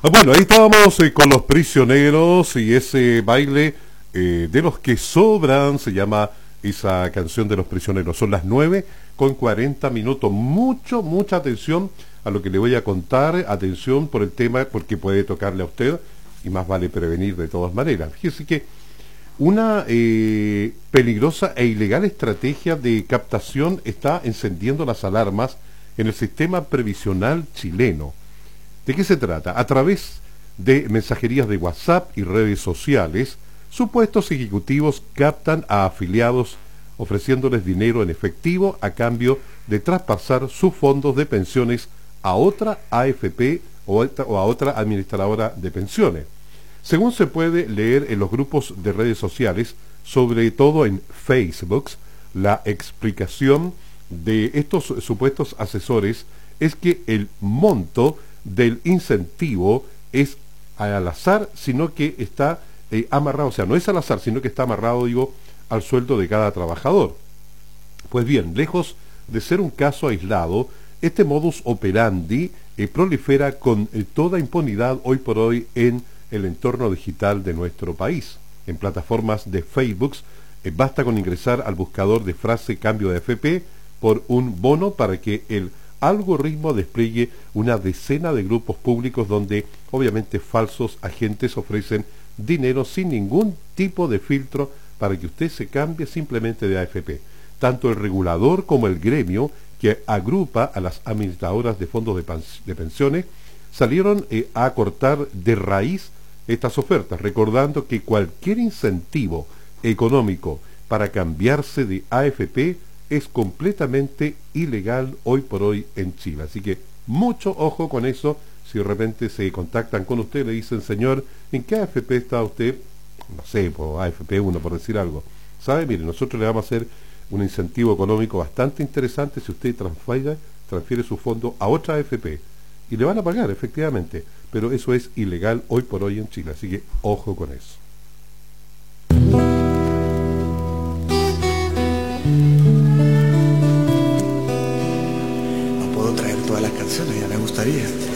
Bueno, ahí estábamos con los prisioneros y ese baile de los que sobran, se llama esa canción de los prisioneros. Son las 9:40. Mucha atención a lo que le voy a contar, atención por el tema, porque puede tocarle a usted y más vale prevenir de todas maneras. Fíjese que una peligrosa e ilegal estrategia de captación está encendiendo las alarmas en el sistema previsional chileno. ¿De qué se trata? A través de mensajerías de WhatsApp y redes sociales, supuestos ejecutivos captan a afiliados ofreciéndoles dinero en efectivo a cambio de traspasar sus fondos de pensiones a otra AFP o a otra administradora de pensiones. Según se puede leer en los grupos de redes sociales, sobre todo en Facebook, la explicación de estos supuestos asesores es que el monto del incentivo es al azar, sino que está amarrado, o sea, no es al azar, sino que está amarrado, digo, al sueldo de cada trabajador. Pues bien, lejos de ser un caso aislado, este modus operandi prolifera con toda impunidad hoy por hoy en el entorno digital de nuestro país. En plataformas de Facebook, basta con ingresar al buscador de frase cambio de FP por un bono para que el algoritmo despliegue una decena de grupos públicos donde obviamente falsos agentes ofrecen dinero sin ningún tipo de filtro para que usted se cambie simplemente de AFP. Tanto el regulador como el gremio que agrupa a las administradoras de fondos de pensiones salieron a cortar de raíz estas ofertas, recordando que cualquier incentivo económico para cambiarse de AFP es completamente ilegal hoy por hoy en Chile. Así que mucho ojo con eso. Si de repente se contactan con usted, le dicen, señor, ¿en qué AFP está usted? No sé, por AFP 1, por decir algo. ¿Sabe? Mire, nosotros le vamos a hacer un incentivo económico bastante interesante si usted transfiere su fondo a otra AFP. Y le van a pagar, efectivamente. Pero eso es ilegal hoy por hoy en Chile. Así que ojo con eso. No puedo traer todas las canciones, ya me gustaría.